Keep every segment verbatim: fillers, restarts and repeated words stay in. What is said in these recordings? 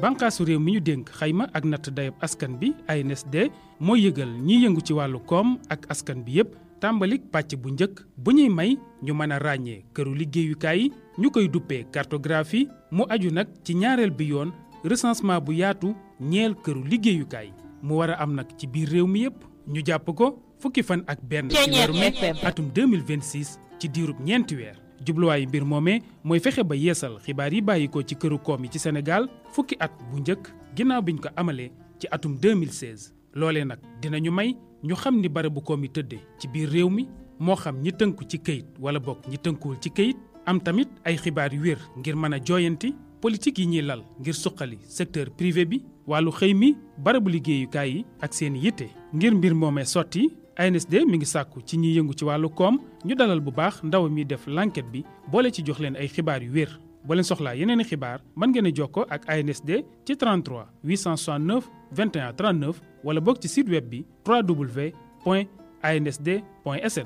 bànqaasu réew mi ñu dénk xayma ak natt dayab askan bi A N S D mooy yëgal ñiy yëngu ci wàllu koom ak askan bi yépp tàmbalik pàcc bu njëkk bu ñuy may ñu mën a ràññee këru liggéeyukaay yi ñu koy duppee cartographie mu aju nag ci ñaareel bi yoon recensement bu yaatu ñeel këru liggéeyukaay mu war a am nag ci biir réew mi yépp ñu jàpp ko fukki fan ak benn ci weeru mai atum deux mille vingt-six ci diirub ñeenti weer jubluwaayu mbir moomee mooy fexe ba yeesal xibaar yi bàyyi ko ci këru koom yi ci Sénégal fukki at bu njëkk ginnaaw biñ ko amalee ci atum deux mille seize loolee nag dinañu may ñu xam ni barabu koom yi tëdde ci biir réew mi moo xam ñi tënku ci këyit wala bokk ñi tënkuwul ci këyit am tamit ay xibaar yu wér ngir mën a jooyanti politique yi ñuy lal ngir suqali secteur privé bi wàllu xëy mi barabu liggéeyukaay yi ak seen yitte ngir mbir moomee sotti A N S D mi ngi sàkku ci ñiy yëngu ci wàllu koom ñu dalal bu baax ndaw mi def l'enquête bi boole ci jox leen ay xibaar yu wér boo leen soxlaa yeneen i xibaar mën ngeen a jokkoo ak A N S D ci33 869 21 39 wala bokk ci site web bi w w w point a n s d point s n.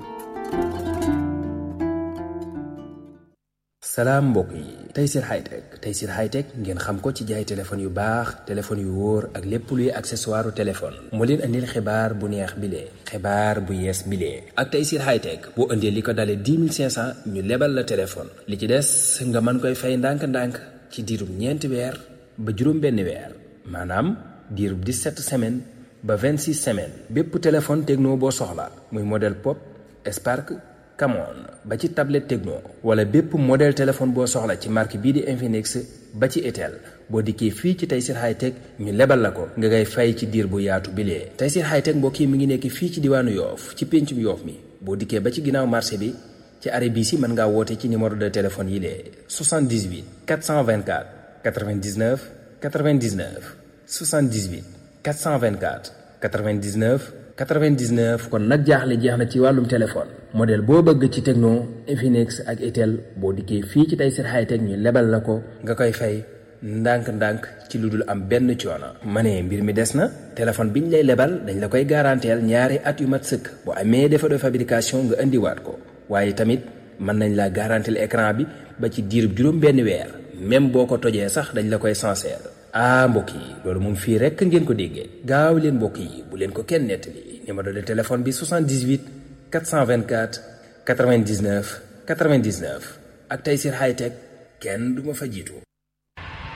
salaam mbokk yi Tayssir Hightech Tayssir Hightech ngeen xam ko ci jaay téléphone yu baax téléphone yu wóor ak lépp luy accessoire téléphone moo leen andil xibaar bu neex bilee xibaar bu yees bilee ak Tayssir Hightech boo indee li ko dalee dix mille cinq cent ñu lebal la téléphone li ci des nga mën koy fay ndànk-ndànk ci diirub ñeenti weer ba juróom benn weer maanaam diirub dix-sept semaines ba vingt-six semaines bépp téléphone Tecno boo soxla muy modèle Pop Spark Camon ba ci tablette Tecno wala bépp modèle téléphone boo soxla ci marque bii di Infinix ba ci Itel boo dikkee fii ci Tayssir Hightech ñu lebal la ko nga ngay fay ci diir bu yaatu bilee Tayssir Hightech mbokk yi mi ngi nekk fii ci diwaanu Yoof ci péncum Yoof mi boo dikkee ba ci ginnaaw marché bi ci arrêt bii si mën ngaa woote ci numéro de téléphone yi lee soixante-dix-huit quatre cent vingt-quatre quatre-vingt-dix-neuf quatre-vingt-dix-neuf soixante-dix-huit quatre cent vingt-quatre quatre-vingt-dix-neuf quatre-vingt-dix-neuf kon nag jaaxle jeex na ci wàllum téléphone modèle boo bëgg ci Tecno Infinix ak Itel boo dikkee fii ci Tayssir Hightech ñu lebal la ko nga koy fay ndànk-ndànk ci lu dul am benn coono. ma ne mbir mi des na téléphone biñ lay lebal dañ la koy garanteel ñaari at yu mat sëkk bu amee défaut de fabrication nga indiwaat ko waaye tamit mën nañ la garanteel écran bi ba ci diirub juróom benn weer même boo ko tojee sax dañ la koy sincère. ah mbokk yi loolu moom fii rekk ngeen ko déggee gaaw leen mbokk yi bu leen ko kenn nettali numéro de téléphone bi soixante-dix-huit quatre cent vingt-quatre quatre-vingt-dix-neuf quatre-vingt-dix-neuf ak Tayssir Hightech kenn du ma fa jiitu.